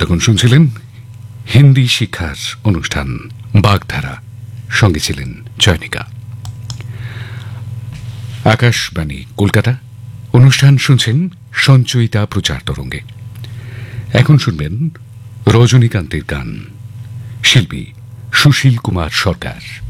এতক্ষণ শুনছিলেন হিন্দি শিক্ষার অনুষ্ঠান বাগধারা, সঙ্গে ছিলেন চয়নিকা। আকাশবাণী কলকাতা, অনুষ্ঠান শুনছেন সঞ্চয়িতা প্রচার তরঙ্গে। এখন শুনবেন রজনীকান্তের গান, শিল্পী সুশীল কুমার সরকার।